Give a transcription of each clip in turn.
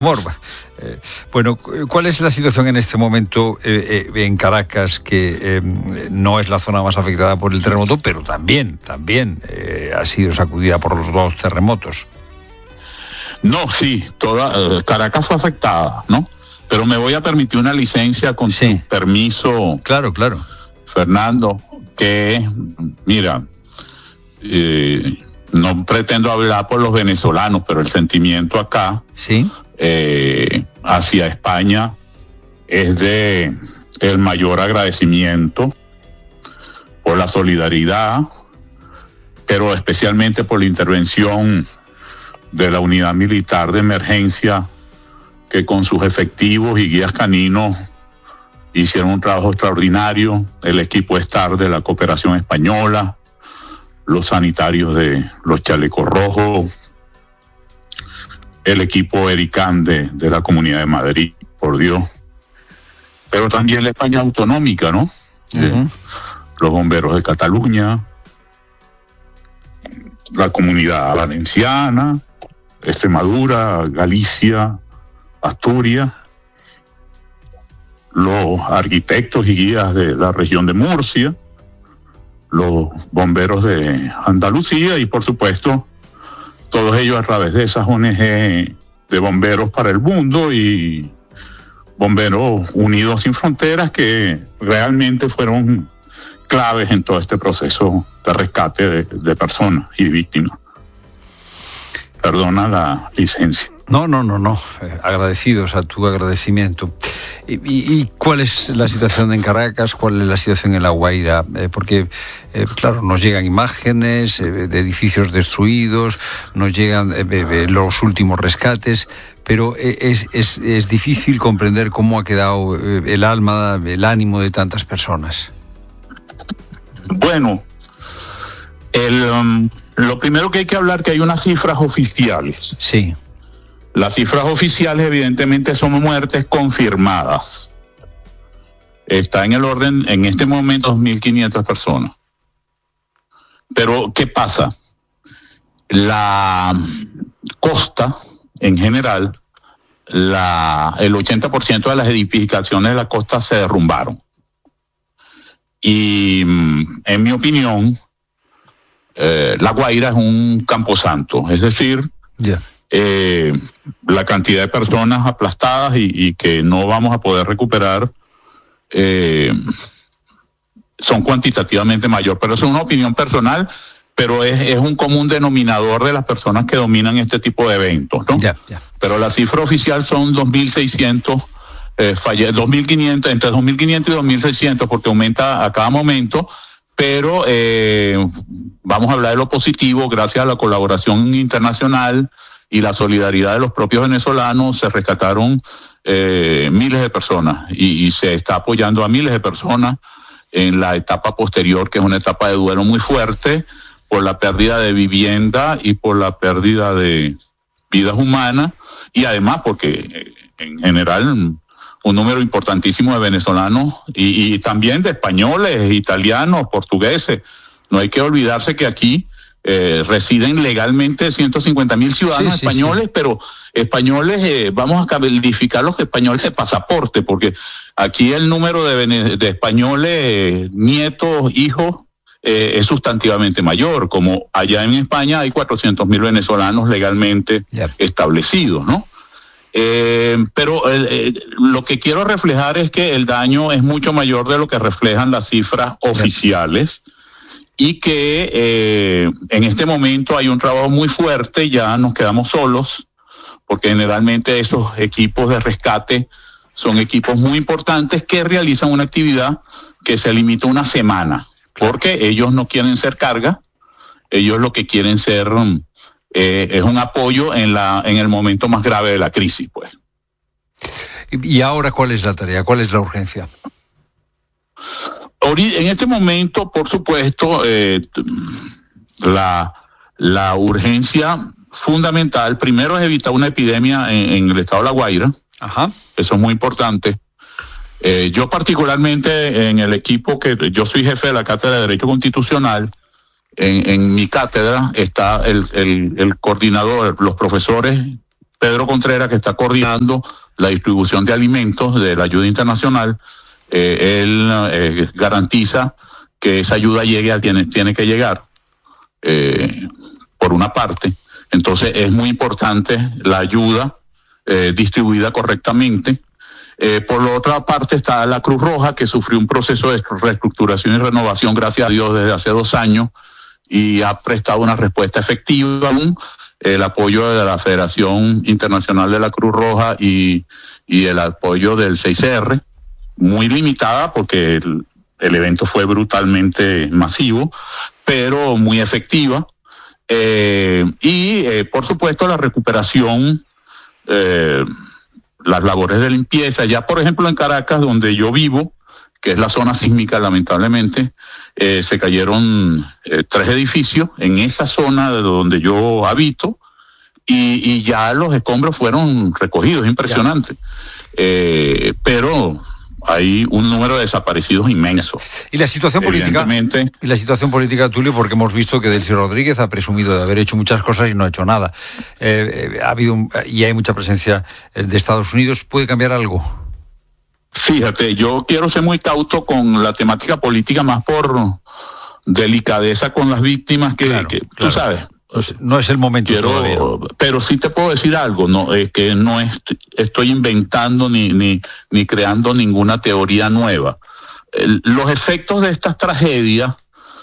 Morba. Bueno, ¿cuál es la situación en este momento en Caracas, que no es la zona más afectada por el terremoto, pero también ha sido sacudida por los dos terremotos? No, sí, toda Caracas fue afectada, ¿no? Pero me voy a permitir una licencia con tu permiso. Claro. Fernando, que, mira, no pretendo hablar por los venezolanos, pero el sentimiento acá, hacia España, es de el mayor agradecimiento por la solidaridad, pero especialmente por la intervención de la unidad militar de emergencia, que con sus efectivos y guías caninos hicieron un trabajo extraordinario, el equipo STAR de la Cooperación Española, los sanitarios de los Chalecos Rojos, el equipo ERICAN de la Comunidad de Madrid, por Dios, pero también la España autonómica, ¿no? Los bomberos de Cataluña, la Comunidad Valenciana, Extremadura, Galicia, Asturias, los arquitectos y guías de la región de Murcia, los bomberos de Andalucía y, por supuesto, todos ellos a través de esas ONG de Bomberos para el Mundo y Bomberos Unidos Sin Fronteras, que realmente fueron claves en todo este proceso de rescate de personas y víctimas. Perdona la licencia. No. Agradecidos a tu agradecimiento. ¿Y cuál es la situación en Caracas? ¿Cuál es la situación en La Guaira? Porque, claro, nos llegan imágenes de edificios destruidos, nos llegan los últimos rescates, pero es difícil comprender cómo ha quedado el alma, el ánimo de tantas personas. Bueno, lo primero que hay que hablar, que hay unas cifras oficiales. Sí. Las cifras oficiales evidentemente son muertes confirmadas. Está en el orden, en este momento, 2.500 personas. Pero, ¿qué pasa? La costa, en general, el 80% de las edificaciones de la costa se derrumbaron. Y, en mi opinión, La Guaira es un camposanto, es decir, la cantidad de personas aplastadas y que no vamos a poder recuperar son cuantitativamente mayor, pero eso es una opinión personal, pero es un común denominador de las personas que dominan este tipo de eventos, ¿no? Pero la cifra oficial son 2.600 2.500, entre 2.500 y 2.600, porque aumenta a cada momento, pero vamos a hablar de lo positivo. Gracias a la colaboración internacional y la solidaridad de los propios venezolanos, se rescataron miles de personas y se está apoyando a miles de personas en la etapa posterior, que es una etapa de duelo muy fuerte por la pérdida de vivienda y por la pérdida de vidas humanas, y además porque en general un número importantísimo de venezolanos y también de españoles, italianos, portugueses. No hay que olvidarse que aquí residen legalmente 150.000 ciudadanos españoles, pero españoles, vamos a calificar los españoles de pasaporte, porque aquí el número de españoles, nietos, hijos, es sustantivamente mayor. Como allá en España hay 400.000 venezolanos legalmente establecidos, ¿no? Pero lo que quiero reflejar es que el daño es mucho mayor de lo que reflejan las cifras oficiales, y que en este momento hay un trabajo muy fuerte. Ya nos quedamos solos, porque generalmente esos equipos de rescate son equipos muy importantes que realizan una actividad que se limita a una semana, porque ellos no quieren ser carga, ellos lo que quieren ser es un apoyo en el momento más grave de la crisis, pues. ¿Y ahora cuál es la tarea? ¿Cuál es la urgencia? En este momento, por supuesto, la urgencia fundamental, primero, es evitar una epidemia en el estado de La Guaira. Eso es muy importante. Yo particularmente en el equipo, que yo soy jefe de la Cátedra de Derecho Constitucional, en mi cátedra está el coordinador, los profesores Pedro Contreras, que está coordinando la distribución de alimentos de la ayuda internacional. Él garantiza que esa ayuda llegue a quienes tiene que llegar, por una parte. Entonces es muy importante la ayuda distribuida correctamente. Por la otra parte está la Cruz Roja, que sufrió un proceso de reestructuración y renovación, gracias a Dios, desde hace 2 años, y ha prestado una respuesta efectiva aún. El apoyo de la Federación Internacional de la Cruz Roja y el apoyo del 6R, muy limitada porque el evento fue brutalmente masivo, pero muy efectiva. Por supuesto, la recuperación, las labores de limpieza. Ya, por ejemplo, en Caracas, donde yo vivo, que es la zona sísmica, lamentablemente, se cayeron 3 edificios en esa zona de donde yo habito, y ya los escombros fueron recogidos, impresionante. Pero hay un número de desaparecidos inmenso. ¿Y la situación política? ¿Y la situación política, Tulio? Porque hemos visto que Delcy Rodríguez ha presumido de haber hecho muchas cosas y no ha hecho nada. Ha habido y hay mucha presencia de Estados Unidos. ¿Puede cambiar algo? Fíjate, yo quiero ser muy cauto con la temática política, más por delicadeza con las víctimas que tú sabes. No es el momento todavía. Pero sí te puedo decir algo, que no estoy inventando ni creando ninguna teoría nueva. Los efectos de estas tragedias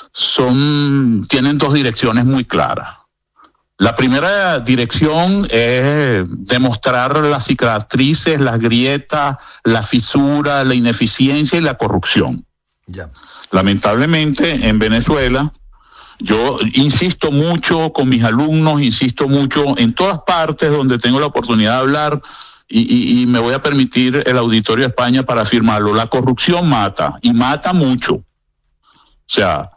tienen 2 direcciones muy claras. La primera dirección es demostrar las cicatrices, las grietas, la fisura, la ineficiencia y la corrupción. Ya. Lamentablemente, en Venezuela, yo insisto mucho con mis alumnos, insisto mucho en todas partes donde tengo la oportunidad de hablar, y me voy a permitir el auditorio de España para afirmarlo. La corrupción mata, y mata mucho. O sea,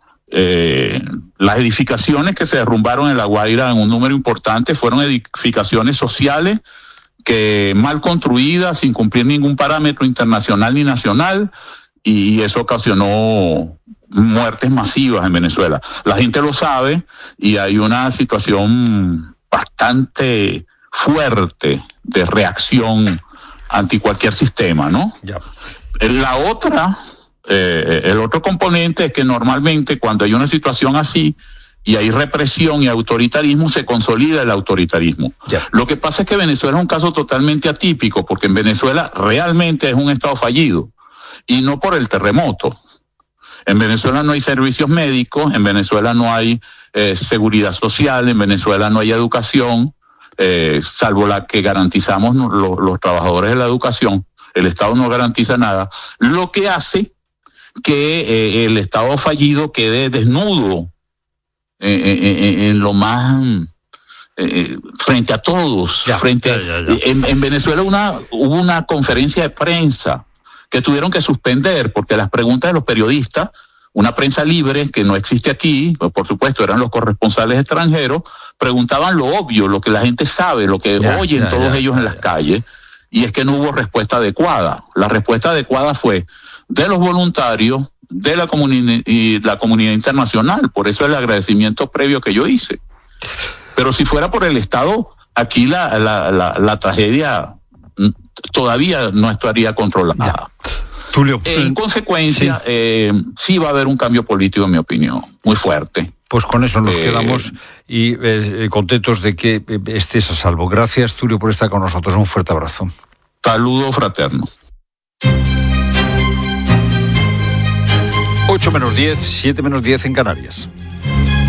las edificaciones que se derrumbaron en La Guaira en un número importante fueron edificaciones sociales que mal construidas, sin cumplir ningún parámetro internacional ni nacional, y eso ocasionó muertes masivas en Venezuela. La gente lo sabe, y hay una situación bastante fuerte de reacción ante cualquier sistema, ¿no? Ya. La otra, el otro componente es que normalmente cuando hay una situación así y hay represión y autoritarismo, se consolida el autoritarismo. Ya. Lo que pasa es que Venezuela es un caso totalmente atípico, porque en Venezuela realmente es un estado fallido, y no por el terremoto. En Venezuela no hay servicios médicos, en Venezuela no hay seguridad social, en Venezuela no hay educación, salvo la que garantizamos los trabajadores de la educación. El Estado no garantiza nada, lo que hace que el Estado fallido quede desnudo en lo más frente a todos. En Venezuela hubo una conferencia de prensa que tuvieron que suspender porque las preguntas de los periodistas, una prensa libre que no existe aquí, por supuesto eran los corresponsales extranjeros, preguntaban lo obvio, lo que la gente sabe, lo que oyen todos ellos en las calles, y es que no hubo respuesta adecuada. La respuesta adecuada fue de los voluntarios, de la comunidad internacional. Por eso el agradecimiento previo que yo hice. Pero si fuera por el Estado, aquí la tragedia todavía no estaría controlada. Tulio, en consecuencia, sí va a haber un cambio político, en mi opinión, muy fuerte. Pues con eso nos quedamos, y contentos de que estés a salvo. Gracias, Tulio, por estar con nosotros. Un fuerte abrazo. Saludo fraterno. 8 menos 10, 7 menos 10 en Canarias.